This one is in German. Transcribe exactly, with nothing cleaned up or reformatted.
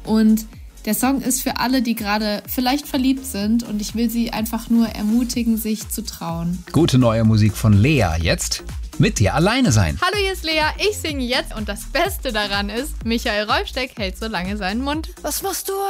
Und der Song ist für alle, die gerade vielleicht verliebt sind, und ich will sie einfach nur ermutigen, sich zu trauen. Gute neue Musik von Lea jetzt. Mit dir alleine sein. Hallo, hier ist Lea, ich singe jetzt und das Beste daran ist, Michael Rolfsteck hält so lange seinen Mund. Was machst du